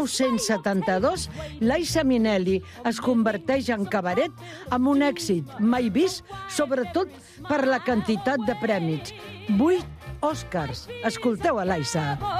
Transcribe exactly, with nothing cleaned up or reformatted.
nou-cents setanta-dos, Liza Minnelli es converteix en cabaret amb un èxit mai vist, sobretot per la quantitat de prèmits. Vuit Oscars. Escolteu a Liza.